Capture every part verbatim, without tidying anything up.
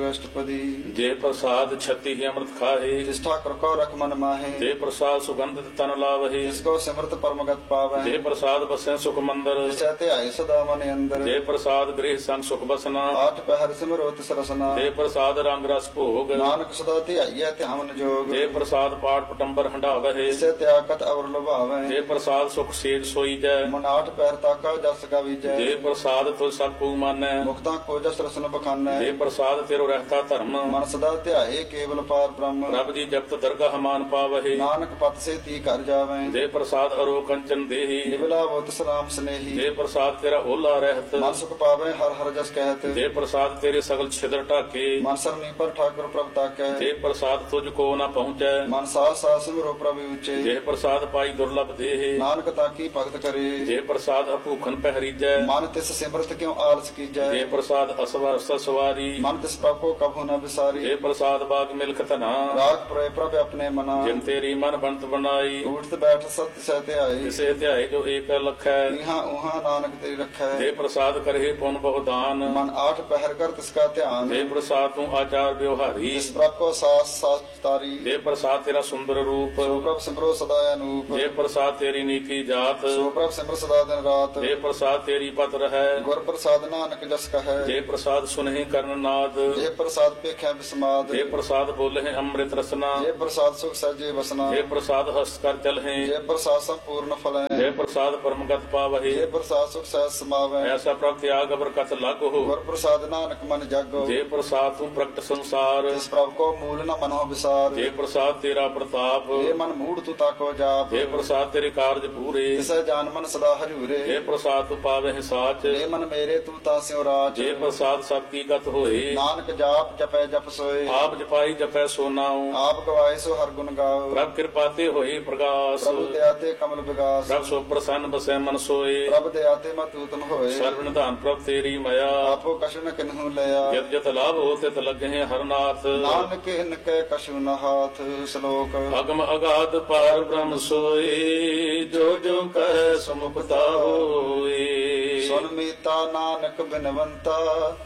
अष्टपदी। जे प्रसाद छति ही अमृत खाहे, जिस ठाकुर को रख मन माहे, जे प्रसाद सुगंधित तन लावहे, जिसको सिमरत परमगत पावे, जे प्रसाद बसे सुख मंदिर, जिसे ध्याए सदा मन अंदर, जे प्रसाद गृह संग सुख बसना, आठ पहर सिमरो तिस रसना, जे प्रसाद रंग रस भोग, नानक सदा ध्याइए ध्यान जोग, जे प्रसाद पाठ पटंबर हंडावहे, जिसे त्यागत अवर लुभावे, जे प्रसाद सुख सेज सोई जय, मन आठ पहर ताका जस गावीजै, जे प्रसाद तुझ सब को मानै, मुक्ता को जस रसन बखानै, जे प्रसाद तेरो रहता धर्म, मन सदा ध्याए केवल पार ब्रह्म, रब जी जपत दरगाह मान पावहे, नानक पत से ती कर जावे, जे प्रसाद अरो कंचन देहि, निबला वो तिस राम स्नेही, जे प्रसाद तेरा ओला रहत, मन सुख पावे हर हर जस कहत, जे प्रसाद तेरे सगल छिद्र ढाके, मन सरनी पर ठाकुर प्रभ ताकै, जे प्रसाद तुझको न पहुँचै, मन सास सास सिमरो प्रभु ऊंचे, जे प्रसाद पाई दुर्लभ देहि, नानक ताकी भगत करे, जे प्रसाद अभूखन पहरीजै, मन तिस सिमरत क्यों आलस कीजै, जे प्रसाद असवर सवारी, मन तिस प्रभ को कभू न बिसारी, जे प्रसाद बाग मिल्क तना, राग प्रय प्रभ अपने मना, जिन तेरी मन बनत बनाई, उठत बैठ सत्य सह ध्याई, जिसे ध्याय जो एक लख है, इहाँ उहाँ नानक तेरी रखै, जे प्रसाद करहे पुन बहुदान, मन आठ पहर कर तिसका ध्यान, जे प्रसाद तू आचार व्यवहारी, जिस प्रभ को सास सास तारी, जे प्रसाद तेरा सुंदर रूप, सो प्रभ सिमरो सदा अनूप, जे प्रसाद तेरी नीति जात, सो प्रभ सिमर सदा दिन रात, जे प्रसाद तेरी पत है, गुर प्रसाद नानक जस कहे, जे प्रसाद सुनहि कर्ण नाद, जे प्रसाद पेख्या विस्माद, जे प्रसाद बोले अमृत रसना, जे प्रसाद सुख सहजे बसना, जे प्रसाद हस्त कर चलहे, जे प्रसाद संपूर्ण फल है, जे प्रसाद परमगत पावहे, जे प्रसाद सुख सहज समावे, ऐसा प्रभ त्याग अबर कत लाग हो, गुर प्रसाद नानक मन जागो, जे प्रसाद तू प्रकट संसार, जिस प्रभ को मूल न मनो विसार, जे प्रसाद तेरा प्रताप, जे मन मूढ़ तू ताको जाप, जे प्रसाद तेरे कार्य पूरे, तिसै जान मन सदा हजूरे, जे प्रसाद तू पावे साच, जे मन मेरे तू तास्यो राज, जे प्रसाद सब की गत होए, नानक जाप जपै जप सोए, आप जपाई जपै सो नाउ, आप गवाए सो हर गुण गाओ, प्रभ कृपा ते होए प्रकाश, प्रभु दयाते कमल विगास, प्रभ सो प्रसन्न बसै मन सोए, प्रभ दयाते मत उत्तम होए, सर्व निधान प्रभ तेरी मया, आपो कछु न किन्हु लया, जत जत लाभ होते त लगे हरनाथ, नानक इनके कछु न हाथ। श्लोक। अगम अगाध पार ब्रह्म सोए, जो जो कह समुखता होए, सुन मीता नानक बिनवंता,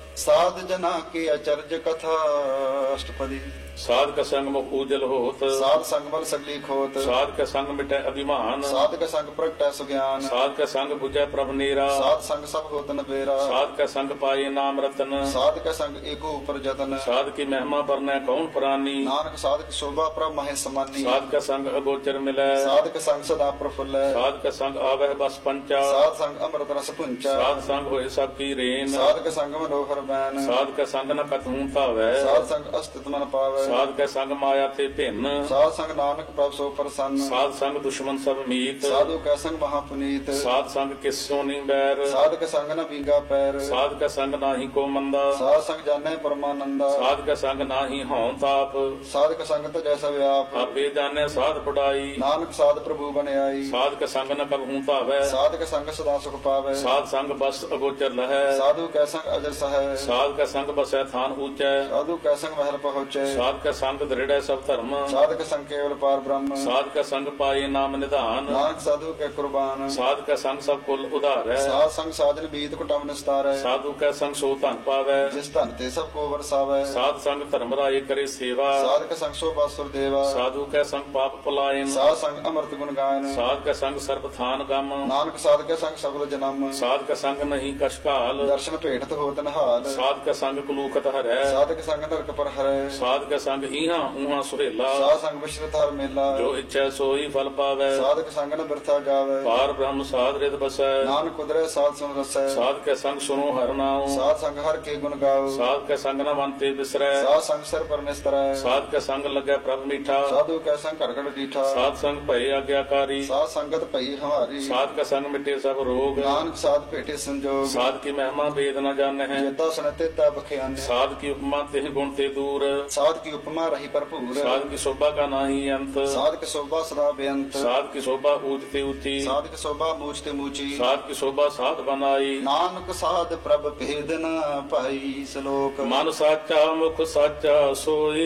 साध जना की अचर्ज कथा। अष्टपदी। साध का संग मुख उजल होत, साध संग बल सगली खोत, साध का संग मिटै अभिमान, साध का संग प्रगटै सुज्ञान, साध का संग बुझै प्रभ नीरा, साध संग सब होत न बेरा, साध का संग पाए नाम रतन, साध का संग एको ऊपर जतन, साध की महिमा परनै कौन प्राणी, नानक साध की शोभा प्रभ महे समानी, साध का संग अगोचर मिलै, साध का संग सदा प्रफुल्ल, साध का संग आवह बस पंचा, साध संग अमृत रस पुंचा, साध संग होए सब की रेन, साध का संग मनोहर बैन, साध का संग न कतहूँ पावै, साध संग अस्तित्व मन पावै, साध का संग माया ते भिन्न, साध संग नानक प्रभ सो प्रसन्न, साध संग दुश्मन सब मीत, साधु का संग महापुनीत, साध संग किस सोनी बैर, साध का संग न बीगा पैर, साध का संग नाही को मंदा, साध संग जाने परमानंदा, साध का संग नाही हों ताप, साध का संग तो जैसा व्याप, आपे जाने साध पढ़ाई, नानक साध प्रभु बने आई, साध का संग न कब हूँ पावै, साध का संग सदा सुख पावे, साध संग बस अगोचर लहै, साधु का संग अजर सहै, साध का संग बसै थान ऊंचै, साधु का संग महल पहुँचे, साध का संग दृढ़ सब धर्म, साध का संग केवल पार ब्रह्म, साध का संग पाए नाम निधान, नानक साधु के कुर्बान, साध का संग सब कुल उधार है, साध संग साधन बीत कुटुंब निस्तार है, साधु का संग सो धन पावै, जिस धन ते सब को बरसावे, साध संग धर्म राय करे सेवा, साध का संग शोभा सुर देवा, साधु का संग पाप पलायन, साध संग अमृत गुण गायन, साध का संग सर्व थान गम, नानक साध के संग सबल जन्म, साध का संग नहीं कश काल, दर्शन भेटत होत नहाल, साध का संग कुलूकत हरै, साध के संग नरक पर हरै, साध का संग इहाँ उहाँ सुहेला, साध संग विश्रत हर मेला, जो इच्छा सोई फल पावै, साध के संग न बिरथा गावे, पार ब्रह्म साध रित बसै, नानक कुदरे साध सुन रसै, साध के संग सुनो हर नाम, साध संग हर के गुण गाओ, साध के संग न मनते बिसरै, साध संग सिर पर निस्तरै, साध के संग लगे प्रभ मीठा, साधु के संग घड़ घड़ डीठा, साध संग भय आज्ञाकारी, साध संगत भई हमारी, साध का संग मिटे सब रोग, नानक साध भेटे संजोग, साध की महिमा वेद न जाने है, जेता सुनते ता बख्यान, साध की उपमा तेह गुण ते दूर, साध की उपमा रही भरपूर, साध की शोभा का नाही अंत, साध की शोभा सदा बेअंत, साध की शोभा ऊंचते ऊंची, साध की शोभा मूझते मूची, साध की शोभा साध बनाई, नानक साध प्रभ भेद न पाई। श्लोक। मन साचा मुख साचा सोए,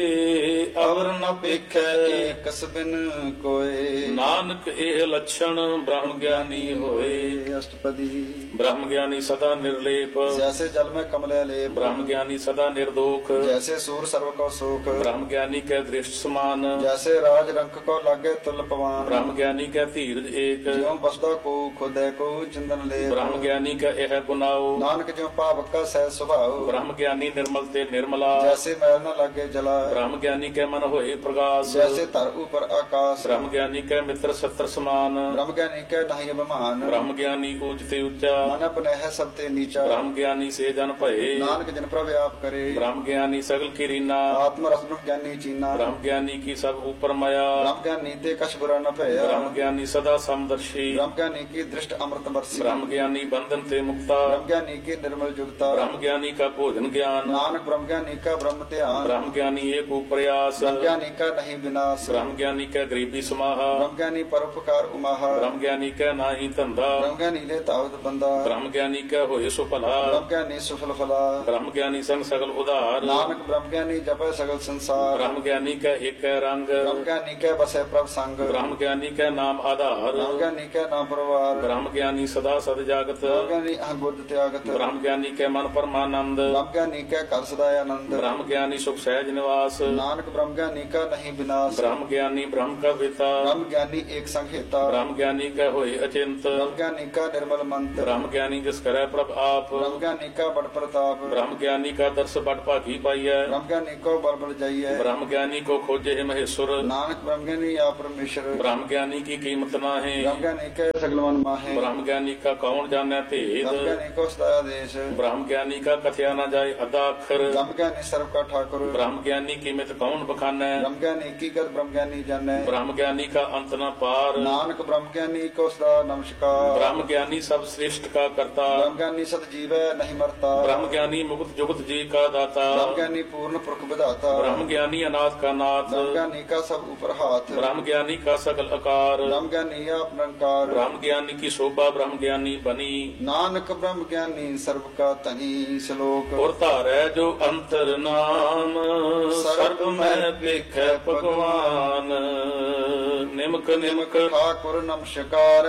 अवर न पेखै एकस बिन कोय, नानक एह लक्षण ब्रह्म ज्ञानी होए। अष्टपदी। ब्रह्म ज्ञानी सदा निर्लेप, जैसे जल में कमले लेप ब्रह्म ज्ञानी सदा निर्दोख जैसे सूर सर्व को सुख ब्रह्म ज्ञानी कै दृष्ट समान जैसे राज रंक को लागे तुल पवान ब्रह्म ज्ञानी कै धीरज एक ज्यों बसदा को खुदे को चिंदन ले ब्रह्म ज्ञानी कै यह गुनाओ नानक ज्यों पाप का सह स्वभाव ब्रह्म ज्ञानी निर्मल ते निर्मला जैसे मैल न लागे जला ब्रह्म ज्ञानी कै मन होए प्रकाश जैसे तर ऊपर आकाश ब्रह्म ज्ञानी कै मित्र सत्र समान ब्रह्म ज्ञानी के नहीं अभिमान ब्रह्म ज्ञानी ऊंच ते ऊंचा मन अपने है सब ते नीचा ब्रह्म ज्ञानी से जन भये नानक जन प्रभ आप करे ब्रह्म ज्ञानी सगल की रीना आत्म रस ब्रह्म ज्ञानी चीना ब्रह्म ज्ञानी की सब ऊपर माया ब्रह्म ज्ञानी ते कछ बुरा न भया ब्रह्म ज्ञानी सदा समदर्शी ब्रह्म ज्ञानी की दृष्ट अमृत बरसी ब्रह्म ज्ञानी बंधन ते मुक्ता ब्रह्म ज्ञानी की निर्मल जुगता ब्रह्म ज्ञानी का भोजन ज्ञान नानक ब्रह्म ज्ञानी का ब्रह्म ध्यान ब्रह्म ज्ञानी एक प्रयास ब्रह्म ज्ञानी का नहीं विनाश ब्रह्म ज्ञानी का गरीबी समाहा ब्रह्म ज्ञानी परोपकार उमाहा ब्रह्म ज्ञानी का नाही धंधा ब्रह्म ज्ञानी ले तावत बंदा ब्रह्म ज्ञानी का होए सुफला ब्रह्म ज्ञानी सुफल फला ब्रह्म ज्ञानी संग सगल उदार नानक ब्रह्म ज्ञानी जपे सगल संसार ब्रह्म ज्ञानी का एक रंग ब्रह्म ज्ञानी के बसे प्रभ संग ब्रह्म ज्ञानी का नाम आधार ब्रह्म ज्ञानी के नाम परवार ब्रह्म ज्ञानी सदा सद जागत ब्रह्म ज्ञानी अहं बुद्ध त्यागत ब्रह्म ज्ञानी के मन परमानंद ब्रह्म ज्ञानी के कर सदाय आनंद ब्रह्म ज्ञानी सुख सहज निवास नानक ब्रह्म ज्ञानी का नहीं विनाश ब्रह्म ज्ञानी ब्रह्म का पिता ब्रह्म ज्ञानी एक संहिता ब्रह्म ज्ञानी का होए अचिंत ब्रह्म ज्ञानी का निर्मल मंत्र ब्रह्म ज्ञानी जिस करे प्रभ आप ब्रह्म ज्ञानी का बड़ प्रताप ब्रह्म ज्ञानी का दर्श बड़ भागी पाइय ब्रह्म ज्ञानी को बड़ बड़ जाइए ब्रह्म ज्ञानी को खोजे है महेश्वर नानक ब्रह्म ज्ञानी या परमेश्वर ब्रह्म ज्ञानी की कीमत ना है ब्रह्म ज्ञानी के सगलवन माहे ब्रह्म ज्ञानी का कौन जाने भेद ब्रह्म ज्ञानी को सदा देश ब्रह्म ज्ञानी का कथया न जाए अदा अक्षर ब्रह्म ज्ञानी सर्व का ठाकुर ब्रह्म ज्ञानी कीमत कौन बखाने ब्रह्म ज्ञानी की गत ब्रह्म ज्ञानी जाने ब्रह्म ज्ञानी का अंत न पार नानक ब्रह्म ज्ञानी को सदा नमस्कार ब्रह्म ज्ञानी सब श्रेष्ठ का करता ब्रह्म ज्ञानी सत जीव नहीं मरता ब्रह्म ज्ञानी मुक्त जुगत जी का दाता ब्रह्म ज्ञानी पूर्ण पुरख विधाता ब्रह्म ज्ञानी अनाथ का नाथ ब्रह्म ज्ञानी का सब ऊपर हाथ ब्रह्म ज्ञानी का सकल आकार ब्रह्म ज्ञानी आप निरंकार ब्रह्म ज्ञानी की शोभा ब्रह्म ज्ञानी बनी नानक ब्रह्म ज्ञानी सर्व का तनी श्लोक और तारै जो अंतर नाम सर्व में लिखे भगवान निमक निमक ठाकुर नमस्कार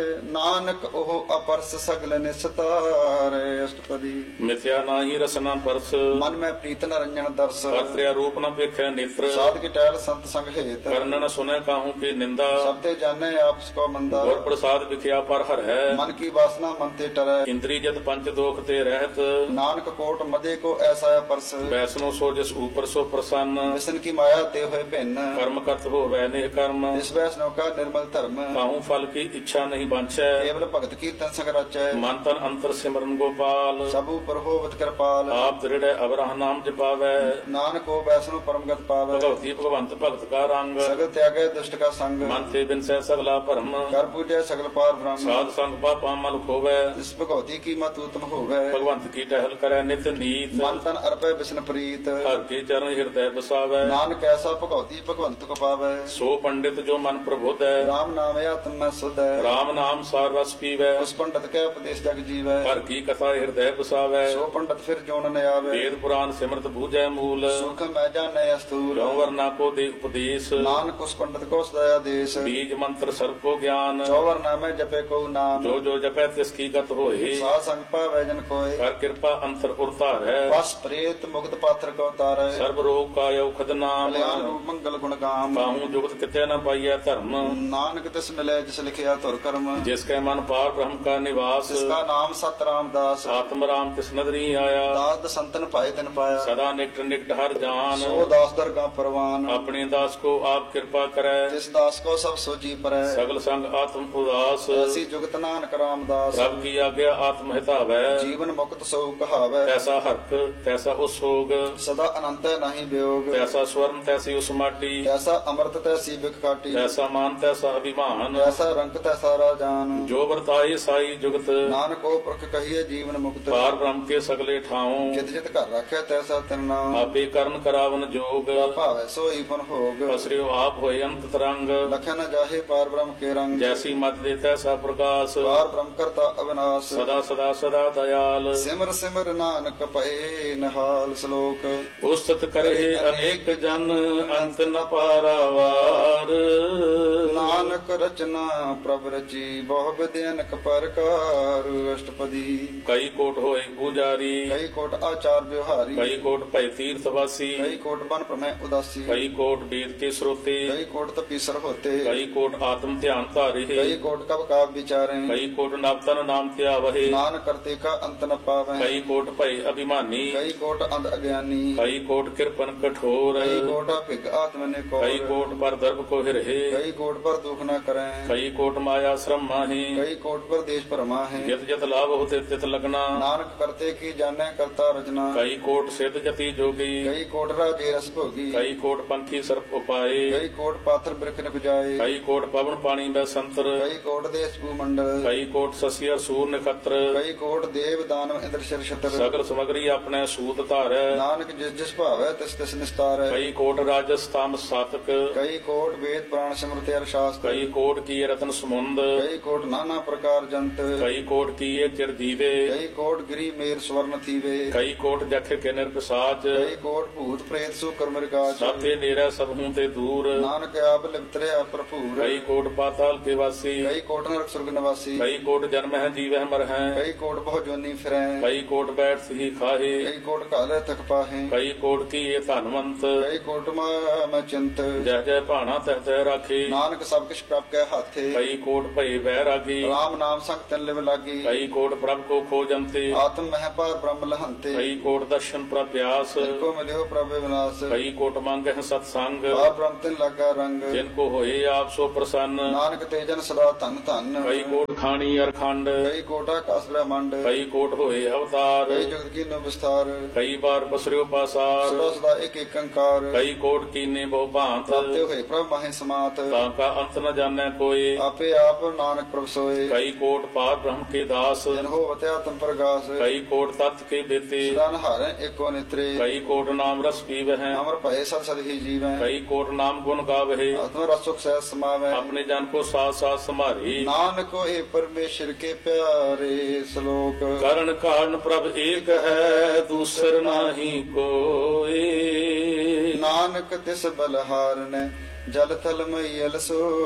नानक ओह अपरस सगल निस्तार अष्टपदी मिथ्या नाही रसना परस मन में प्रीत न रंजन दर्श कर्त्या रूप न पेखे नेत्र साध की टहल संत संग हेत कर्णन सुने काहू की निंदा सबते जाने आपस को मंदा और प्रसाद विख्या पर हर है मन की वासना मन ते टरै इंद्री जत पंच दोख ते रहत नानक कोट मदे को ऐसा परस वैष्णो सो जिस ऊपर सो प्रसन्न विष्णु की माया ते हुए भिन्न कर्म करत हो वैने कर्म इस वैष्णव का निर्मल धर्म काहू फल की इच्छा नहीं बांछै केवल भगत कीर्तन संग रचै मन तन अंतर सिमरन गोपाल सब ऊपर होवत कृपाल आप दृढ़ अवरह नाम जपावै नानक को वैष्णव परमगत पावै भगवती भगवंत भगत का रंग सगल त्यागे दुष्ट का संग मन ते बिन सह सगला भरम कर पूजै सगल पार ब्रह्म साध संग पापा मल खोवै इस भगवती की मत उत्तम होवै भगवंत की टहल करे नित नीत मन तन अर्पै विष्णु प्रीत हर के चरण हृदय बसावै नानक ऐसा भगवती भगवंत को पावै सो पंडित जो मन प्रबोध है राम नाम आत्म में सुध है राम नाम सार रस पीवै उस पंडित के उपदेश जग जीवै हर की कथा हृदय बसावै सो पंडित फिर जोन न आवे वेद पुराण सिमरत बूझै मूल सुख मैं जाने अस्तूल चौवरना को दे उपदेश नानक उस पंडित को सदया देश बीज मंत्र सर्व को ज्ञान चौवर नामे जपे को नाम जो जो जपै तिसकी गत होए साध संग पावै जन कोय कर कृपा अंतर उरतार है बस प्रेत मुक्त पात्र को तारै सर्व रोग का औखद नाम कल्याण रूप मंगल गुण गाम काहू जुगत किते न पाइय धर्म नानक तिस मिले जिस लिखिया तुर कर्म जिसके मन पार ब्रह्म का निवास जिसका नाम सत रामदास आत्म राम तिस नदरी आया दास संतन पाए दिन पाया सदा निकट निकट हर जान सो दास दरगाह परवान अपने दास को आप कृपा करे जिस दास को सब सोची परै सगल संग आत्म उदास ऐसी जुगत नानक रामदास रब की आज्ञा आत्म हितावै जीवन मुक्त सो कहावै तैसा हर्क तैसा उसोग सदा अनंत नहीं वियोग तैसा स्वर्ण तैसी उस माटी ऐसा अमृत तैसी बिख काटी तैसा मान तैसा अभिमान ऐसा रंग तैसा राजान जो वर्ताए साई जुगत नानक को पुरख कहिए जीवन मुक्त पार ब्रह्म के सगले ठाऊं जित जित कर रखे तैसा तिरना आपे कर्ण करावन जोग भावे सोई फन होग पसरियो आप होए अंत तरंग लखे न जाहे पार ब्रह्म के रंग जैसी मत दे तैसा प्रकाश पार ब्रह्म करता अविनाश सदा सदा सदा दयाल सिमर सिमर नानक पए नहाल श्लोक उस्तत करे अनेक जन अंत न पारावार नानक रचना प्रभ रची बहु विद्यनक परकार अष्टपदी कई कोट होए ਪੂਜਾਰੀ ਕਈ ਕੋਟ ਆਚਾਰ ਵਿਵਹਾਰੀ ਕਈ ਕੋਟ ਭੈ ਤੀਰਥ ਵਾਸੀ ਕਈ ਕੋਟ ਬਨ ਭ੍ਰਮੈ ਉਦਾਸੀ ਕਈ ਕੋਟ ਵੇਦ ਕੇ ਸਰੋਤੇ ਕਈ ਕੋਟ ਤਪੀਸਰ ਹੋਤੇ ਕਈ ਕੋਟ ਆਤਮ ਧਿਆਨ ਧਾਰੇ ਕਈ ਕੋਟ ਕਬ ਕਾਬ ਵਿਚਾਰੇ ਕਈ ਕੋਟ ਨਵਤਨ ਨਾਮ ਧਿਆਵਹਿ ਨਾਨਕ ਕਰਤੇ ਕਾ ਅੰਤ ਨ ਪਾਵੈ ਕਈ ਕੋਟ ਭੈ ਅਭਿਮਾਨੀ ਕਈ ਕੋਟ ਅੰਧ ਅਗਿਆਨੀ ਕਈ ਕੋਟ ਕਿਰਪਨ ਕਠੋਰ ਕਈ ਕੋਟ ਭਿਗ ਆਤਮ ਨੇ ਕੋ ਕਈ ਕੋਟ ਪਰ ਦਰਬ ਕੋ ਹਿਰਹਿ ਕਈ ਕੋਟ ਪਰ ਦੁਖ ਨ ਕਰੈ ਕਈ ਕੋਟ ਮਾਇਆ ਸ਼ਰਮ ਮਾਹੀ ਕਈ ਕੋਟ ਪਰ ਦੇਸ਼ ਭਰਮਾ ਹੈ ਜਿਤ ਜਿਤ ਲਾਭ ਹੋਤੇ ਤਿਤ ਲਗਨਾ ਨਾਨਕ ਕਰਤੇ ਕੀ ਜਾਣੈ ਕਰਤਾ ਰਚਨਾ ਕਈ ਕੋਟ ਸਿੱਧ ਜਤੀ ਜੋਗੀ ਕਈ ਕੋਟ ਰਾਜੇ ਰਸ ਭੋਗੀ ਕਈ ਕੋਟ ਪੰਖੀ ਸਰਪ ਉਪਾਏ ਕਈ ਕੋਟ ਪਾਥਰ ਬਿਰਖ ਨ ਬੁਝਾਏ ਕਈ ਕੋਟ ਪਵਨ ਪਾਣੀ ਬੈ ਸੰਤਰ ਕਈ ਕੋਟ ਦੇਸ ਭੂ ਮੰਡਲ ਕਈ ਕੋਟ ਸਸੀਆ ਸੂਰ ਨਖਤਰ ਕਈ ਕੋਟ ਦੇਵ ਦਾਨਵ ਇੰਦਰ ਸ਼ਰ ਛਤਰ ਸਗਲ ਸਮਗਰੀ ਆਪਣੇ ਸੂਤ ਧਾਰੈ ਨਾਨਕ ਜਿਸ ਜਿਸ ਭਾਵੈ ਤਿਸ ਤਿਸ ਨਿਸਤਾਰੈ ਕਈ ਕੋਟ ਰਾਜਸਥਾਮ ਸਾਤਕ ਕਈ ਕੋਟ ਵੇਦ ਪ੍ਰਾਣ ਸਿਮਰਤਿ ਅਰ ਸ਼ਾਸਤਰ ਕਈ ਕੋਟ ਕੀ ਰਤਨ ਸਮੁੰਦ ਕਈ ਕੋਟ ਨਾਨਾ ਪ੍ਰਕਾਰ ਜੰਤ ਕਈ ਕੋਟ ਕੀਏ ਚਿਰ ਜੀਵੇ ਕਈ ਕੋਟ ਗਿਰੀ ਮੇਰ ਸਵਰਨ ਥੀਵੇ ਕਈ ਕੋਟ ਜਖ ਕੇ ਨਿਰਪਸਾਚ ਕਈ ਕੋਟ ਭੂਤ ਪ੍ਰੇਤ ਸੋ ਕਰਮ ਰਿਕਾਜ ਸਾਥੇ ਨੇਰਾ ਸਭ ਹੂੰ ਤੇ ਦੂਰ ਨਾਨਕ ਆਪ ਲਿਪਤਰਿਆ ਭਰਪੂਰ ਕਈ ਕੋਟ ਪਾਤਾਲ ਕੇ ਵਾਸੀ ਕਈ ਕੋਟ ਨਰਕ ਸੁਰਗ ਨਿਵਾਸੀ ਕਈ ਕੋਟ ਜਨਮ ਹੈ ਜੀਵਹਿ ਮਰ ਹੈ ਕਈ ਕੋਟ ਬਹੁ ਜੋਨੀ ਫਿਰੈ ਕਈ ਕੋਟ ਬੈਠ ਸਹੀ ਖਾਹੇ ਕਈ ਕੋਟ ਕਾਲੇ ਤਕ ਪਾਹੇ ਕਈ ਕੋਟ ਕੀਏ ਧਨਵੰਤ ਕਈ ਕੋਟ ਮੈਂ ਚਿੰਤ ਜਹ ਜਹ ਭਾਣਾ ਤਹ ਤਹ ਰਾਖੇ ਨਾਨਕ ਸਭ ਕਿਛ ਪ੍ਰਭ ਕੈ ਹਾਥੇ ਕਈ ਕੋਟ ਭਏ ਵੈਰਾਗੀ ਰਾਮ ਨਾਮ ਸੰਗ ਤਨ ਲਿਵ ਲਾਗੀ ਕਈ ਕੋਟ ਪ੍ਰਭ ਕੋ ਖੋਜੰਤੇ ਆਤਮ ਮਹਿ ਪਾਰ ਬ੍ਰਹਮ ਲਹੰਤੇ ਕਈ ਕੋਟ ਦਰਸ਼ਨ ਪ੍ਰਭਿਆਸ ਕੋ ਮਿਲਿਓ ਪ੍ਰਭ ਵਿਨਾਸ਼ ਕਈ ਕੋਟ ਮੰਗਹਿ ਸਤ ਸੰਗ ਪਾਰ ਬ੍ਰਹਮ ਤਿਨ ਲਾਗਾ ਰੰਗ ਜਿਨ ਕੋ ਹੋਏ ਆਪ ਸੋ ਪ੍ਰਸੰਨ ਨਾਨਕ ਤੇ ਜਨ ਸਦਾ ਧਨ ਧਨ ਕਈ ਕੋਟ ਖਾਣੀ ਅਰਖੰਡ ਕਈ ਕੋਟਾ ਕਸ ਬ੍ਰਹਮੰਡ ਕਈ ਕੋਟ ਹੋਏ ਅਵਤਾਰ ਕਈ ਜਗਤ ਕੀ ਨੋ ਵਿਸਤਾਰ ਕਈ ਬਾਰ ਬਸਰਿਓ ਪਾਸਾਰ ਸਦਾ ਸਦਾ ਇੱਕ ਇੱਕ ਅੰਕਾਰ ਕਈ ਕੋਟ ਕੀਨੇ ਬਹੁ ਭਾਂਤ ਤਾਤੇ ਹੋਏ ਪ੍ਰਭ ਮਾਹੇ ਸਮਾਤ ਤਾਂ ਕਾ ਅੰਤ ਨ ਜਾਣੈ ਕੋਏ ਆਪੇ ਆਪ ਨਾਨਕ ਪ੍ਰਭ ਸੋਏ ਕਈ ਕੋਟ ਪਾਰ ਬ੍ਰਹਮ ਕੇ ਦਾਸ ਜਨ ਹੋ ਵਤਿਆ ਤਮ ਪ੍ਰਗਾਸ ਕਈ ਕੋਟ ਤਤ ਕੇ ਬੇਤੇ ਸਦਾ ਨਹਾਰੈ ਏਕੋ ਨਿਤਰੇ ਕਈ ਕੋਟ ਨਾਮ ਰਸ ਪੀਵਹਿ ਅਮਰ ਭਏ ਸਦ ਸਦ ਹੀ ਜੀਵੈ ਕਈ ਕੋਟ ਨਾਮ ਗੁਣ ਗਾਵਹਿ ਆਤਮ ਰਸੁਖ ਸਹਿ ਸਮਾਵੈ ਆਪਣੇ ਜਨ ਕੋ ਸਾਥ ਸਾਥ ਸੰਭਾਰੀ ਨਾਨਕ ਹੋਏ ਪਰਮੇਸ਼ਰ ਕੇ ਪਿਆਰੇ ਸ਼ਲੋਕ ਕਰਨ ਕਾਰਨ ਪ੍ਰਭ ਏਕ ਹੈ ਦੂਸਰ ਨਾਹੀ ਕੋਏ ਨਾਨਕ ਤਿਸ ਬਲਹਾਰਨੈ ਜਲ ਥਲ ਮਈਲ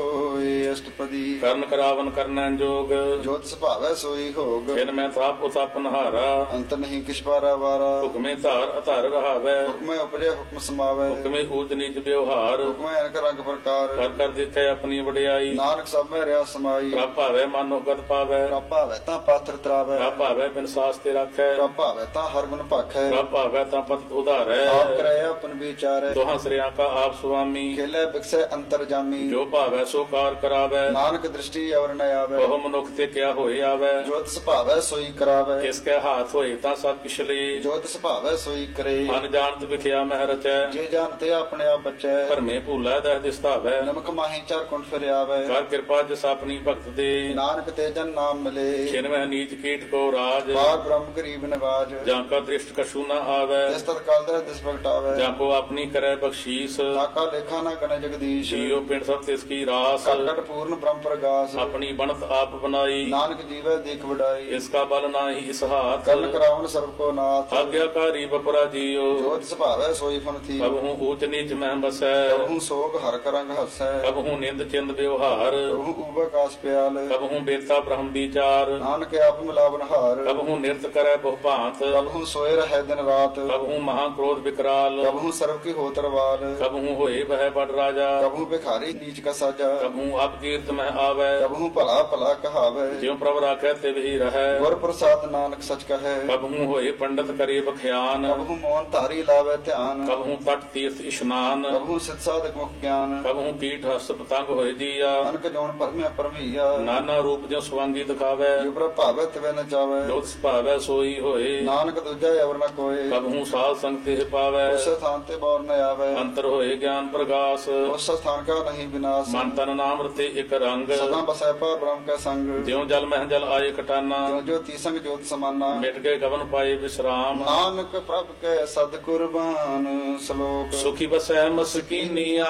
ਸੋਏ ਅਸ਼ਟਪਦੀ ਕਰਨ ਕਰਾਵਨ ਕਰਨੈ ਜੋਗ ਜੋਤ ਸੁਭਾਵੈ ਸੋਈ ਹੋਗ ਫਿਰ ਮੈਂ ਤਾਪ ਉਤਪ ਨਹਾਰਾ ਅੰਤ ਨਹੀਂ ਕਿਛ ਪਾਰਾ ਵਾਰਾ ਹੁਕਮੇ ਧਾਰ ਅਧਾਰ ਰਹਾਵੈ ਹੁਕਮੈ ਉਪਜੈ ਹੁਕਮ ਸਮਾਵੈ ਹੁਕਮੇ ਊਚ ਨੀਚ ਵਿਵਹਾਰ ਹੁਕਮੈ ਅਨਕ ਰੰਗ ਪ੍ਰਕਾਰ ਕਰ ਕਰ ਦੇਖੈ ਆਪਣੀ ਵਡਿਆਈ ਨਾਨਕ ਸਭ ਮੈਂ ਰਿਆ ਸਮਾਈ ਪ੍ਰਭ ਭਾਵੈ ਮਨ ਉਗਤ ਪਾਵੈ ਪ੍ਰਭ ਭਾਵੈ ਤਾਂ ਪਾਤਰ ਤਰਾਵੈ ਪ੍ਰਭ ਭਾਵੈ ਬਿਨ ਸਾਸ ਤੇ ਰਾਖੈ ਪ੍ਰਭ ਭਾਵੈ ਤਾਂ ਹਰ ਗੁਣ ਭਾਖੈ ਪ੍ਰਭ ਭਾਵੈ ਤਾਂ ਪਤ ਉਧਾਰੈ ਆਪ ਕਰੈ ਆਪਨ ਵਿਚਾਰੈ ਦੋਹਾਂ ਸ੍ਰਿਆਂ ਕਾ ਆਪ ਸੁਆਮੀ ਖੇਲੇ ਬਿਕਸੈ ਅੰਤਰ ਜਾਮੀ ਜੋ ਭਾਵੈ ਸੋ ਕਾਰ ਕਰਾਵੈ ਨਾਨਕ ਦ੍ਰਿਸ਼ਟੀ ਅਵਰ ਨ ਆਵੈ ਬਹੁ ਮਨੁੱਖ ਤੇ ਕਿਆ ਹੋਏ ਆਵੈ ਜੋ ਤਿਸ ਭਾਵੈ ਸੋਈ ਕਰਾਵੈ ਇਸ ਕੈ ਹਾਥ ਹੋਏ ਤਾਂ ਸਭ ਕਿਛ ਲਈ ਜੋ ਤਿਸ ਭਾਵੈ ਸੋਈ ਕਰੇ ਮਨ ਜਾਣਤ ਵਿਖਿਆ ਮਹਿ ਰਚੈ ਜੇ ਜਾਣਤੇ ਆਪਣੇ ਆਪ ਬਚੈ ਭਰਮੇ ਭੂਲਾ ਦਹ ਦਿਸਤਾਵੈ ਨਮਕ ਮਾਹੀ ਚਾਰ ਕੁੰਠ ਫਿਰ ਆਵੈ ਕਰ ਕਿਰਪਾ ਜਿਸ ਆਪਣੀ ਭਗਤ ਦੇ ਨਾਨਕ ਤੇ ਜਨ ਨਾਮ ਮਿਲੇ ਖਿਨ ਮਹਿ ਨੀਚ ਕੀਟ ਕੋ ਰਾਜ ਬਾਰ ਬ੍ਰਹਮ ਗਰੀਬ ਨਿਵਾਜ ਜਾਂ ਕਾ ਦ੍ਰਿਸ਼ਟ ਕਛੂ ਨ ਆਵੈ ਤਿਸ ਤਤ ਕਾਲ ਦਾ ਦਿਸ ਪ੍ਰਗਟਾਵੈ ਜਾਂ ਕੋ ਆਪਣੀ ਕਰੈ ਬਖਸ਼ੀਸ ਤਾਕਾ ਲੇਖਾ ਨਾ ਗਣ ਜਗਦੀਸ਼ ਜੀਉ ਪਿੰਡ ਸਭ ਤਿਸ ਕੀ ਰਾਸ ਕਟ ਪੂਰਨ ਬ੍ਰਹਮ ਪ੍ਰਗਾਸ ਆਪਣੀ ਬਣਤ ਆਪ ਬਣਾਈ ਨਾਨਕ ਜੀਵੈ ਦੇਖ ਵਡਾਈ ਇਸ ਕਾ ਬਲ ਨਾਹੀ ਇਸ ਹਾਥ ਕਰਨ ਕਰਾਵਨ ਸਰਬ ਕੋ ਨਾਥ ਆਗਿਆਕਾਰੀ ਬਪਰਾ ਜੀਉ ਜੋ ਤਿਸ ਭਾਵੈ ਸੋਈ ਫਨ ਥੀ ਕਬਹੂ ਊਚ ਨੀਚ ਮਹਿ ਬਸੈ ਕਬਹੂ ਸੋਗ ਹਰ ਕਰੰਗ ਹਸੈ ਕਬਹੂ ਨਿੰਦ ਚਿੰਦ ਵਿਵਹਾਰ ਕਬਹੂ ਉਬਕਾਸ ਪਿਆਲ ਕਬਹੂ ਬੇਤਾ ਬ੍ਰਹਮ ਵਿਚਾਰ ਨਾਨਕ ਆਪ ਮਿਲਾਵਨ ਹਾਰ ਕਬਹੂ ਨਿਰਤ ਕਰੈ ਬਹੁ ਭਾਂਤ ਕਬਹੂ ਸੋਏ ਰਹਿ ਦਿਨ ਰਾਤ ਕਬਹੂ ਮਹਾ ਕ੍ਰੋਧ ਵਿਕਰਾਲ ਕਬਹੂ ਸਰਬ ਕੀ ਹੋਤਰਵਾਲ ਕਬਹੂ ਹੋਏ ਬਹਿ ਬੜ ਰਾਜਾ ਕਬਹੂ ਭਿਖਾਰੀ ਨੀਚ ਕਾ ਸਾਜਾ ਕਬਹੂ ਅਬ ਕੀਰਤ ਮਹਿ ਆਵੈ ਕਬਹੂ ਭਲਾ ਭਲਾ ਕਹਾਵੈ ਜਿਉ ਪ੍ਰਭ ਰਾਖੈ ਤੇ ਵੀ ਰਹੈ ਗੁਰ ਪ੍ਰਸਾਦ ਨਾਨਕ ਸਚ ਕਹੈ ਕਬਹੂ ਹੋਏ ਪੰਡਤ ਕਰੇ ਬਖਿਆਨ ਕਬਹੂ ਮੋਹਨ ਧਾਰੀ ਲਾਵੇ ਧਿਆਨ ਕਬਹੂ ਤਟ ਤੀਰਥ ਇਸ਼ਨਾਨ ਕਬਹੂ ਸਿਧ ਸਾਧਕ ਮੁਖ ਗਿਆਨ ਕਬਹੂ ਕੀਟ ਹਸਤ ਪਤੰਗ ਹੋਏ ਜੀਆ ਅਨਕ ਜੋਨ ਪਰਮਿਆ ਪਰਮਈਆ ਨਾਨਾ ਰੂਪ ਜਿਉ ਸਵਾਂਗੀ ਦਿਖਾਵੈ ਜੋ ਪ੍ਰਭ ਭਾਵੈ ਤਿਵੈ ਨ ਜਾਵੈ ਜੋਤ ਸੁਭਾਵੈ ਸੋਈ ਹੋਏ ਨਾਨਕ ਦੂਜਾ ਅਵਰ ਨ ਕੋਏ ਕਬਹੂ ਸਾਧ ਸੰਗ ਤੇ ਪਾਵੈ ਉਸ ਸਥਾਨ ਤੇ ਬੌਰ ਨ ਆਵੈ ਅੰਤਰ ਹੋਏ ਗਿਆਨ ਪ੍ਰਗਾਸ ਉਸ ਸਥਾਨ ਕਾ ਨਹੀਂ ਵਿਨਾਸ਼ ਮਨ ਤਨ ਨਾਮ ਰਤੇ ਇਕ ਰੰਗ ਸਦਾ ਬਸੈ ਪਰ ਬ੍ਰਹਮ ਕਾ ਸੰਗ ਜਿਉ ਜਲ ਮਹਿ ਜਲ ਆਏ ਕਟਾਨਾ ਜੋ ਜੋ ਤੀ ਸੰਗ ਜੋਤ ਸਮਾਨਾ ਮਿਟ ਗਏ ਗਵਨ ਪਾਏ ਵਿਸਰਾਮ ਨਾਨਕ ਪ੍ਰਭ ਕੈ ਸਦ ਕੁਰਬਾਨ ਸ਼ਲੋਕ ਸੁਖੀ ਬਸੈ ਮਸਕੀਨੀਆ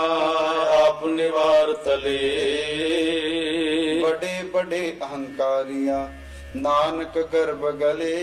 ਆਪ ਨਿਵਾਰ ਤਲੇ ਬੜੇ ਬੜੇ ਅਹੰਕਾਰੀਆਂ ਨਾਨਕ ਗਰਭ ਗਲੇ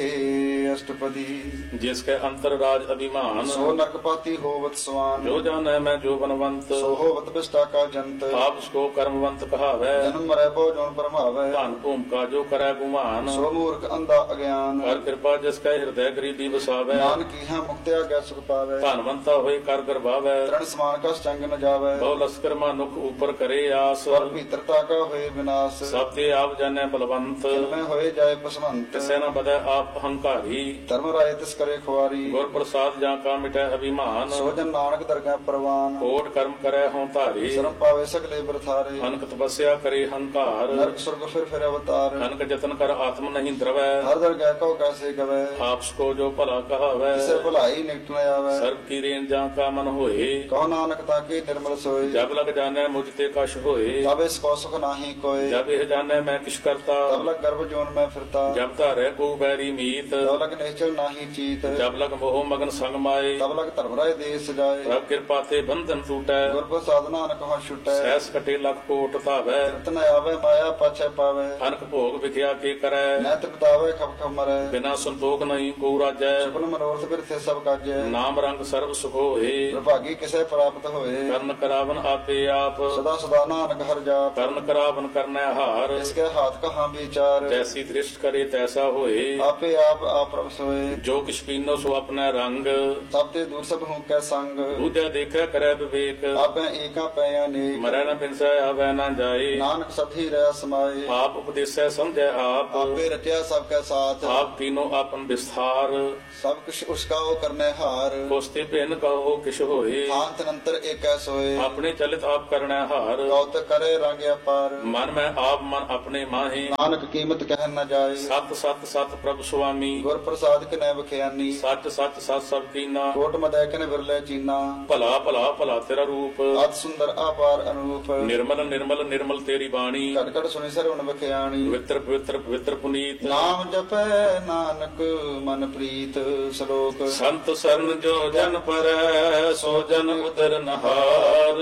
ਅਸ਼ਟਪਦੀ। जिसके अंतर राज अभिमान, ਸੋ ਨਰਕਪਾਤੀ ਹੋਵਤ ਸਵਾਨ। जो जाने मैं जो बनवंत, ਸੋ ਹੋਵਤ ਬਿਸ਼ਟਾ ਕਾ ਜੰਤ। आप उसको कर्मवंत कहावै, ਜਨਮ ਮਰੈ ਭੋ ਜੋਨ ਪਰਮਾਵੈ। धन भूम का जो करे गुमान, ਸੋ ਮੂਰਖ ਅੰਧਾ ਅਗਿਆਨ। कर कृपा जिसका हृदय गरीबी बसावै, ਨਾਨਕ ਕੀਹਾ ਮੁਕਤਿਆ ਗਿਆ ਸੁਖ ਪਾਵੈ। धनवंता होए कर गर्भावै, ਤ੍ਰਣ ਸਮਾਨ ਕਸ ਚੰਗ ਨ ਜਾਵੈ। बहु लश्कर मानुख ऊपर करे आस, ਸਵਰ ਭੀਤਰਤਾ ਕਾ ਹੋਏ ਵਿਨਾਸ਼। सब ते आप जाने बलवंत, ਮੈਂ ਹੋਏ ਜਾਏ ਪਸਵੰਤ। तिसे न बदै आप अहंकारी, ਧਰਮ ਰਾਏ ਤਿਸ ਕਰੇ ਖੁਆਰੀ। गुर प्रसाद जा का मिटै अभिमान, ਸੋ ਜਨ ਨਾਨਕ ਦਰਗਹਿ ਪ੍ਰਵਾਨ। कोट कर्म करे हों धारी, ਸ਼ਰਮ ਪਾਵੇ ਸਗਲੇ ਬਰਥਾਰੇ। अनक तपस्या करे हंकार, ਨਰਕ ਸੁਰਗ ਫਿਰ ਫਿਰ ਅਵਤਾਰ। अनक जतन कर आत्म नहीं द्रवै, ਹਰ ਦਰਗਹਿ ਕਉ ਕੈਸੇ ਗਵੈ। आपस को जो भला कहावै, ਕਿਸੇ ਭੁਲਾਈ ਨਿਕਟ ਨ ਆਵੈ। सर्व की रेन जा का मन होए, ਕਹੋ ਨਾਨਕ ਤਾਕੇ ਨਿਰਮਲ ਸੋਏ। जब लग जाने मुझ ते कश होए, ਤਬ ਇਸ ਕੋ ਸੁਖ ਨਾਹੀ ਕੋਏ। जब यह जाने मैं किश करता, ਤਬ ਲਗ ਗਰਭ ਜੋਨ ਮੈਂ ਫਿਰਤਾ। जब धारे को बैरी मीत, ਤਬ ਲਗ ਨਿਸ਼ਚਲ ਨਾਹੀ ਚੀਤ। जब लग मोह मगन संग माए, ਤਬ ਲਗ ਧਰਮ ਰਾਏ ਦੇਸ ਸਜਾਏ। प्रभ कृपा ते बंधन टूटै, ਗੁਰ ਪ੍ਰਸਾਦ ਨਾਨਕ ਹਾਂ ਛੁਟੈ। सहस कटे लख कोट धावै, ਰਤਨ ਆਵੇ ਮਾਇਆ ਪਾਛੈ ਪਾਵੇ। अनक भोग विख्या के करै, ਨੈਤ ਬਿਤਾਵੇ ਖਪ ਖਪ ਮਰੈ। बिना संतोख नहीं को राजै, ਸੁਪਨ ਮਨੋਰਥ ਬਿਰਥੇ ਸਭ ਕਾਜੈ। नाम रंग सर्व सुख होए, ਪ੍ਰਭਾਗੀ ਕਿਸੇ ਪ੍ਰਾਪਤ ਹੋਏ। कर्ण करावन आपे आप, ਸਦਾ ਸਦਾ ਨਾਨਕ ਹਰ ਜਾਪ। कर्ण करावन करनै हार, ਇਸਕੇ ਹਾਥ ਕਹਾਂ ਵਿਚਾਰ। जैसी दृष्ट करे तैसा होए, ਆਪੇ ਆਪ ਆਪਰਮ ਸੋਏ। जो किछ कीनो सो अपना रंग, ਸਭ ਤੇ ਦੂਰ ਸਭ ਹੂੰ ਕੈ ਸੰਗ। दूजा देखै करै विवेक, ਆਪੇ ਏਕਾ ਪੈ ਅਨੇਕ। मरै न बिनसै आवै न जाए, ਨਾਨਕ ਸਥੀ ਰਹਿ ਸਮਾਏ। आप उपदेसै समझै आप, ਆਪੇ ਰਚਿਆ ਸਭ ਕੈ ਸਾਥ। आप कीनो आपन विस्तार, ਸਭ ਕੁਛ ਉਸਕਾ ਉਹ ਕਰਨੇ ਹਾਰ। कोस्ते भिन्न कहो किछ होए, ਹਾਂਤ ਨੰਤਰ ਏਕੈ ਸੋਏ। अपने चलित आप करनै हार, ਕੌਤ ਕਰੇ ਰੰਗ ਅਪਾਰ। मन में आप मन अपने माहे, ਨਾਨਕ ਕੀਮਤ ਕਹਿ ਨ ਜਾਏ। सत सत सत प्रभु स्वामी, ਗੁਰ ਪ੍ਰਸਾਦ ਕਿਨੈ ਬਖਿਆਨੀ। सच सच सत सब कीना, ਕੋਟ ਮਦੈ ਕਿਨੈ ਵਿਰਲੇ ਚੀਨਾ। भला भला भला तेरा रूप, ਅਤ ਸੁੰਦਰ ਆਪਾਰ ਅਨੂਪ। निर्मल निर्मल निर्मल तेरी बाणी, ਘਟ ਘਟ ਸੁਣੀ ਸਰਵਣ ਬਖਿਆਣੀ। पवित्र पवित्र पवित्र पुनीत, ਨਾਮ ਜਪੈ ਨਾਨਕ ਮਨ ਪ੍ਰੀਤ ਸ਼ਲੋਕ। संत शरण जो जन परੈ, सो जन उदर नहार,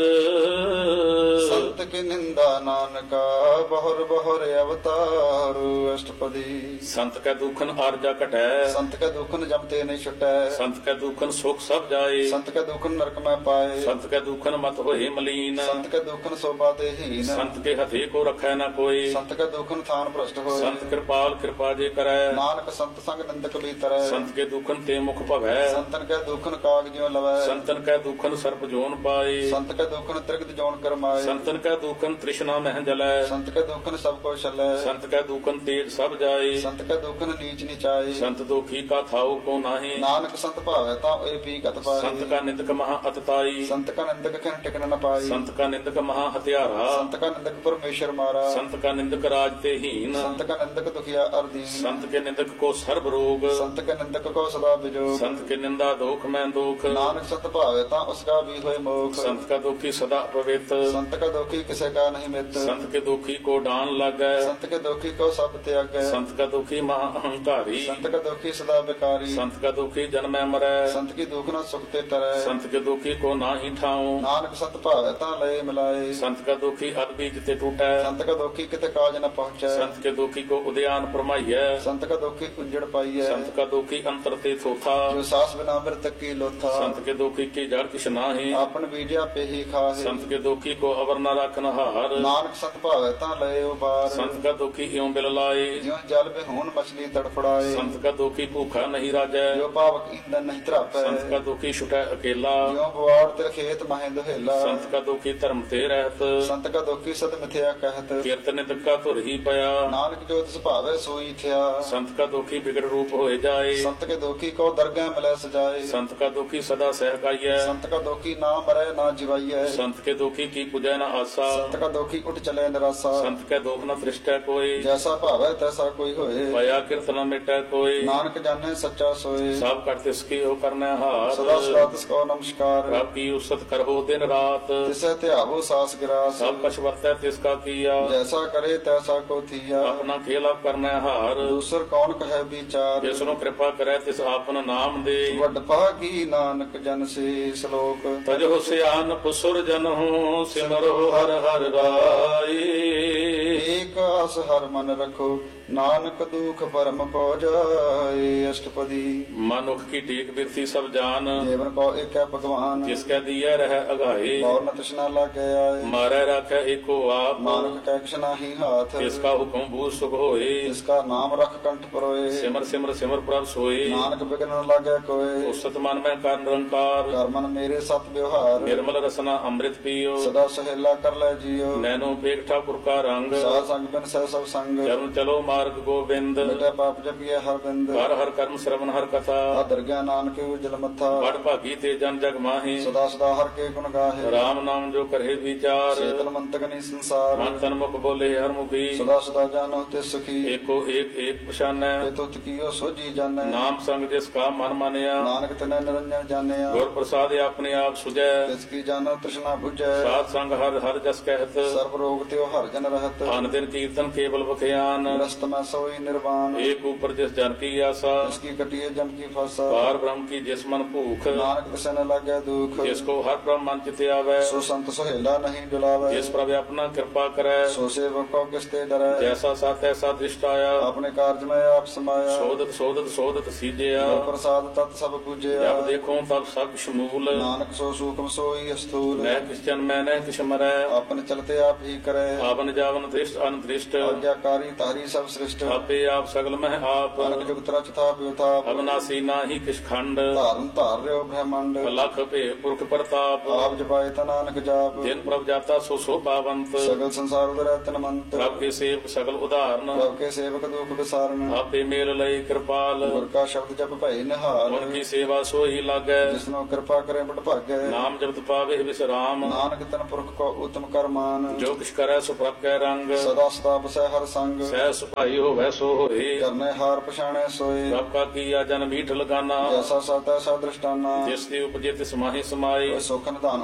ਸੰਤ ਕੀ ਨਿੰਦਾ ਨਾਨਕਾ ਬਹੁਰ ਬਹੁਰ ਅਵਤਾਰ ਅਸ਼ਟਪਦੀ। संत कै दुखन आरजा घटै, ਸੰਤ ਕੈ ਦੁਖਨ ਜਮਤੇ ਨਹੀਂ ਛੁਟੈ। संत कै दुखन सुख सब जाए, ਸੰਤ ਕੈ ਦੁਖਨ ਨਰਕ ਮੈਂ ਪਾਏ। संत कै दुखन मत होए मलीन, ਸੰਤ ਕੈ ਦੁਖਨ ਸੋਭਾ ਤੇ ਹੀਨ। संत के हथे को रखै न कोई, ਸੰਤ ਕੈ ਦੁਖਨ ਥਾਨ ਭ੍ਰਸ਼ਟ ਹੋਏ। संत कृपाल कृपा जे करै, ਨਾਨਕ ਸੰਤ ਸੰਗ ਨਿੰਦਕ ਭੀਤਰੈ। संत के दुखन ते मुख भवै, ਸੰਤਨ ਕੈ ਦੁਖਨ ਕਾਗ ਜਿਉ ਲਵੈ। संतन कै दुखन सर्प जोन पाए, ਸੰਤ ਕੈ ਦੁਖਨ ਤ੍ਰਿਗਤ ਜੋਨ ਕਰਮਾਏ। संतन कै दुखन तृष्णा मह जलै, ਸੰਤ ਕੈ ਦੁਖਨ ਸਭ ਕੋ ਛਲੈ। संत कै दुखन तेज सब जाए, ਸੰਤ ਕੈ ਦੁਖਨ ਨੀਚ ਨਿਚਾਏ। संत दुखी का थाऊ को नाहि, ਨਾਨਕ ਸੰਤ ਭਾਵੈ ਤਾਂ ਏ ਪੀ ਕਤ ਪਾਏ। संत का निंदक महा अतताई, ਸੰਤ ਕਾ ਨਿੰਦਕ ਖਿਨ ਟਿਕਨ ਨ ਪਾਈ। संत का निंदक महा हत्यारा, ਸੰਤ ਕਾ ਨਿੰਦਕ ਪਰਮੇਸ਼ਰ ਮਾਰਾ। संत का निंदक राज ते हीन, ਸੰਤ ਕਾ ਨਿੰਦਕ ਦੁਖੀਆ ਅਰਦੀਨ। संत के निंदक को सर्व रोग, ਸੰਤ ਕੈ ਨਿੰਦਕ ਕੋ ਸਦਾ ਬਿਜੋਗ। संत के निंदा दोख में दुख, ਨਾਨਕ ਸੰਤ ਭਾਵੈ ਤਾਂ ਉਸਕਾ ਵੀ ਹੋਏ ਮੋਖ। संत का दुखी सदा पवित्र, ਸੰਤ ਕਾ ਦੁਖੀ ਕਿਸੇ ਕਾ ਨਹੀਂ ਮਿੱਤ। संत के दुखी को डान लागै, ਸੰਤ ਕੇ ਦੁਖੀ ਕੋ ਸਭ ਤਿਆਗੈ। संत का दुखी महा अहंकारी, ਸੰਤ ਕਾ ਦੁਖੀ ਸਦਾ ਬਿਕਾਰੀ। संत का दुखी जन्मै मरै, ਸੰਤ ਕੀ ਦੁਖ ਨਾ ਸੁਖ ਤੇ ਤਰੈ। संत के दुखी को नाहि ठाऊं, ਨਾਨਕ ਸੰਤ ਭਾਵੈ ਤਾਂ ਲਏ ਮਿਲਾਏ। संत का दुखी अदबीज ते टूटै, ਸੰਤ ਕਾ ਦੁਖੀ ਕਿਤੇ ਕਾਜ ਨ ਪਹੁੰਚੈ। संत के दुखी को उद्यान परमाइयै, ਸੰਤ ਕਾ ਦੁਖੀ ਉਜੜ ਪਾਈਐ। संत का दुखी अंतर ते थोथा, ਜੋ ਸਾਸ ਬਿਨਾ ਮਿਰਤਕ ਕੀ ਲੋਥਾ। संत के दुखी की जड़ किछ नाहि, ਆਪਨ ਬੀਜਿਆ ਪੇਹੀ ਖਾਹੇ। संत के दुखी को अवर न राखन हार, ਨਾਨਕ ਸੰਤ ਭਾਵੈ ਤਾਂ ਲਏ ਉਬਾਰ। संत का दुखी इਉਂ बिल लाए, ਜਿਉ ਜਲ ਬਿਹੂਨ ਮਛਲੀ ਤੜਫੜਾਏ। संत का दुखी भूखा नहीं राजै, ਜੋ ਪਾਵਕ ਇੰਦਨ ਨਹੀਂ ਧਰਾਪੈ। संत का दुखी छुटै अकेला, ਜਿਉ ਬਵਾੜ ਤੇ ਖੇਤ ਮਹਿ ਦੁਹੇਲਾ। संत का दुखी धर्म ते रहत, ਸੰਤ ਕਾ ਦੁਖੀ ਸਦ ਮਿਥਿਆ ਕਹਿਤ। कीर्तन निंदक का धुर ही पया, ਨਾਨਕ ਜੋ ਤਿਸ ਭਾਵੈ ਸੋਈ ਥਿਆ। संत का दुखी बिगड़ रूप होए जाए, ਸੰਤ ਕੇ ਦੁਖੀ ਕੋ ਦਰਗਹਿ ਮਿਲੈ ਸਜਾਏ। संत का दुखी सदा सहकाइयै, ਸੰਤ ਕਾ ਦੁਖੀ ਨਾ ਮਰੈ ਨਾ ਜਿਵਾਈਐ। संत के दुखी की पूजै न आसा, ਸੰਤ ਕਾ ਦੁਖੀ ਉਠ ਚਲੇ ਨਿਰਾਸਾ। संत के दुख न दृष्टै कोई, ਜੈਸਾ ਭਾਵੈ ਤੈਸਾ ਕੋਈ ਹੋਏ। पया कीर्तन न मिटै कोई, ਨਾਨਕ ਜਾਣੈ ਸੱਚਾ ਸੋਏ। सब कर तिसकी हो करनै ਸਦਾ हार, ਸਦਾ ਤਿਸ ਕੋ ਨਮਸਕਾਰ। प्रभ की उसत करहो दिन रात, ਤਿਸੈ ਧਿਆਵੋ ਸਾਸ ਗਿਰਾਸ। सब कछ वर्तै तिसका किया, ਜੈਸਾ ਕਰੇ ਤੈਸਾ ਕੋ ਥੀਆ। अपना खेला करनै हार, ਦੂਸਰ ਕੌਣ ਕਹੈ ਵਿਚਾਰ। जिसनु कृपा करै तिस आपन नाम दे, ਵੱਡ ਭਾਗੀ ਨਾਨਕ ਜਨ ਸੇ ਸ਼ਲੋਕ। तजो सियान पुसुर जनहु, सिमरो हर हर राई, ਏਕ ਆਸ ਹਰ ਮਨ ਰਖੋ ਨਾਨਕ ਦੁਖ ਪਰਮ ਪਉ ਜਾਏ। ਅਸ਼ਟਪਦੀ ਮਨੁੱਖ ਕੀ ਟੇਕ ਬਿਰਤੀ ਸਭ ਜਾਨ, ਜੀਵਨ ਕੋ ਏਕੈ ਭਗਵਾਨ। ਜਿਸ ਕੈ ਦੀਐ ਰਹਿ ਅਗਾਏ, ਔਰ ਨ ਤ੍ਰਿਸ਼ਨਾ ਲਾਗੈ ਆਏ। ਮਾਰੈ ਰਾਖੈ ਏਕੋ ਆਪ, ਨਾਨਕ ਕੈ ਕਿਛ ਨਾਹੀ ਹਾਥ। ਤਿਸ ਕਾ ਹੁਕਮ ਬੂਝ ਸੁਖ ਹੋਏ। ਇਸ ਕਾ ਨਾਮ ਰਖ ਕੰਠ ਪਰੋਏ। ਸਿਮਰ ਸਿਮਰ ਸਿਮਰ ਪ੍ਰਭ ਸੋਏ, ਨਾਨਕ ਬਿਗਨ ਨ ਲਾਗੈ ਕੋਏ। ਉਸਤ ਮਨ ਮੈਂ ਕਰ ਨਿਰੰਕਾਰ, ਕਰਮਨ ਮੇਰੇ ਸਤ ਵਿਵਹਾਰ। ਨਿਰਮਲ ਰਸਨਾ ਅੰਮ੍ਰਿਤ ਪੀਓ, ਸਦਾ ਸਹੇਲਾ ਕਰ ਲੈ ਜੀਓ। ਨੈਨੋ ਪੇਖ ਠਾਕੁਰ ਕਾ ਰੰਗ, ਸਾਧ ਸੰਗ ਬਿਨ ਸਹਿ ਸਭ ਸੰਗ। ਚਰਨ ਚਲੋ ਮਾਰਗ ਗੋਬਿੰਦ, ਮਿਟੈ ਪਾਪ ਜਪੀਐ ਹਰ ਬਿੰਦ। ਹਰ ਹਰ ਕਰਮ ਸ਼ਰਵਨ ਹਰ ਕਥਾ, ਆਦਰ ਗਿਆਨ ਨਾਨਕ ਉਜਲ ਮੱਥਾ। ਬੜ ਭਾਗੀ ਤੇ ਜਨ ਜਗ ਮਾਹੀ, ਸਦਾ ਸਦਾ ਹਰ ਕੇ ਗੁਣ ਗਾਹੇ। ਰਾਮ ਨਾਮ ਜੋ ਕਰੇ ਵਿਚਾਰ, ਚੇਤਨ ਮੰਤਕ ਨੀ ਸੰਸਾਰ। ਮਨ ਤਨ ਮੁਖ ਬੋਲੇ ਹਰ ਮੁਖੀ, ਸਦਾ ਸਦਾ ਜਾਨੋ ਤੇ ਸੁਖੀ। ਏਕੋ ਏਕ ਏਕ ਪਛਾਨੈ, ਇਹ ਤੁਤ ਕੀਓ ਸੋਜੀ ਜਾਣੈ। ਨਾਮ ਸੰਗ ਜਿਸ ਕਾ ਮਨ ਮਾਨਿਆ, ਨਾਨਕ ਤਨੈ ਨਿਰੰਜਨ ਜਾਣਿਆ। ਗੁਰ ਪ੍ਰਸਾਦ ਆਪਣੇ ਆਪ ਸੁਝੈ, ਤਿਸ ਕੀ ਜਾਣੋ ਤ੍ਰਿਸ਼ਨਾ ਬੁਝੈ। ਸਾਧ ਸੰਗ ਹਰ ਹਰ ਜਸ ਕਹਿਤ, ਸਰਬ ਰੋਗ ਤਿਉ ਹਰ ਜਨ ਰਹਤ। ਅਨ ਦਿਨ ਕੀਰਤਨ ਕੇਵਲ ਬਖਿਆਨ, ਰਸਤ ਮੈਂ ਸੋਈ ਨਿਰਵਾਨ। ਏਕ ਉਪਰ ਜਿਸ ਜਨ ਕੀ ਆਸਾ, ਇਸ ਕੀ ਕਟਿਏ ਜਮ ਕੀ ਫਾਸਾ। ਪਾਰ ਬ੍ਰਹਮ ਕੀ ਜਿਸ ਮਨ ਭੂਖ, ਨਾਨਕ ਤਿਸੈ ਨ ਲਾਗੈ ਦੁਖ। ਜਿਸ ਕੋ ਹਰ ਬ੍ਰਹਮ ਮਨ ਚਿਤ ਆਵੈ, ਸੋ ਸੰਤ ਸੁਹੇਲਾ ਨਹੀਂ ਡੁਲਾਵੈ। ਜਿਸ ਪ੍ਰਭ ਆਪਣਾ ਕਿਰਪਾ ਕਰੈ, ਸੋ ਸੇਵਕ ਕੋ ਕਿਸ ਤੇ ਡਰੈ। ਜੈਸਾ ਸਾ ਤੈਸਾ ਦ੍ਰਿਸ਼ਟ ਆਇਆ, ਆਪਣੇ ਕਾਰਜ ਮੈਂ ਆਪ ਸਮਾਇਆ। ਸੋਦਤ ਸੋਦਤ ਸੋਦਤ ਸੀਜਿਆ, ਗੁਰ ਪ੍ਰਸਾਦ ਤਤ ਸਭ ਪੂਜਿਆ। ਜਬ ਦੇਖੋ ਤਬ ਸਭ ਸ਼ਮੂਲ, ਨਾਨਕ ਸੋ ਸੂਖਮ ਸੋਈ ਅਸਥੂਲ। ਨੈ ਕਿਸ ਜਨ ਮੈਂ ਨੈ ਕਿਛ ਮਰੈ, ਆਪਨ ਚਲਤੇ ਆਪ ਹੀ ਕਰੈ। ਆਵਨ ਜਾਵਨ ਦ੍ਰਿਸ਼ਟ ਅਨਦ੍ਰਿਸ਼ਟ, ਆਗਿਆਕਾਰੀ ਤਾਰੀ ਸਭ ਸ੍ਰਿਸ਼ਟ। ਆਪੇ ਆਪ ਸਗਲ ਮਹਿ ਆਪ, ਅਨਕ ਜੁਗਤ ਰਚ ਥਾਪ ਵਿਥਾਪ। ਅਬਨਾਸੀ ਨਾਹੀ ਕਿਛ ਖੰਡ, ਧਾਰਨ ਧਾਰ ਰਿਓ ਬ੍ਰਹਮੰਡ। ਲਖ ਭੇ ਪੁਰਖ ਪ੍ਰਤਾਪ, ਆਪ ਜਪਾਏ ਤਾ ਨਾਨਕ ਜਾਪ। ਜਿਨ ਪ੍ਰਭ ਜਾਤਾ ਸੋ ਸੋਭਾਵੰਤ, ਸਗਲ ਸੰਸਾਰ ਉਦਰੈ ਤਨਮੰਤ। ਪ੍ਰਭ ਕੇ ਸੇਵਕ ਸਗਲ ਉਦਾਹਰਨ, ਪ੍ਰਭ ਕੇ ਸੇਵਕ ਦੁਖ ਵਿਸਾਰਨ। ਆਪੇ ਮੇਲ ਲਈ ਕਿਰਪਾਲ, ਗੁਰ ਕਾ ਸ਼ਬਦ ਜਪ ਭਈ ਨਿਹਾਲ। ਗੁਣ ਕੀ ਸੇਵਾ ਸੋਈ ਲਾਗੈ, ਜਿਸਨੋ ਕਿਰਪਾ ਕਰੇ ਬੜ ਭਾਗੈ। ਨਾਮ ਜਪਤ ਪਾਵੇ ਵਿਸਰਾਮ, ਨਾਨਕ ਤਨ ਪੁਰਖ ਕੋ ਉਤਮ ਕਰਮਾਨ। ਜੋ ਕਿਛ ਕਰੈ ਸੋ ਪ੍ਰਭ ਕੈ ਰੰਗ, ਸਦਾ ਸਦਾ ਬਸੈ ਹਰ ਸੰਗ। ਸਹਿ ਸੁਭਾਈ ਹੋਵੈ ਸੋ ਹੋਏ, ਕਰਨੇ ਹਾਰ ਪਛਾਣੈ ਸੋਏ। ਪ੍ਰਭ ਕਾ ਕੀਆ ਜਨ ਮੀਠ ਲਗਾਨਾ, ਜੈਸਾ ਸਤੈ ਸਾ ਦ੍ਰਿਸ਼ਟਾਨਾ। ਜਿਸ ਦੀ ਉਪਜੇ ਤਿਸ ਮਾਹੀ ਸਮਾਏ, ਸੁਖ ਨਿਧਾਨ